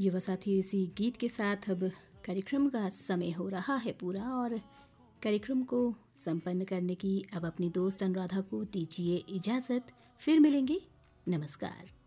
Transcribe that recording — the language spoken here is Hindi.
युवा साथी, इसी गीत के साथ अब कार्यक्रम का समय हो रहा है पूरा और कार्यक्रम को संपन्न करने की अब अपनी दोस्त अनुराधा को दीजिए इजाज़त। फिर मिलेंगे। नमस्कार।